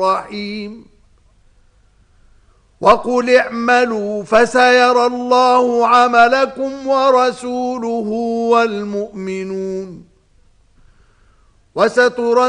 الرحيم وقل اعملوا فسيرى الله عملكم ورسوله والمؤمنون وسترون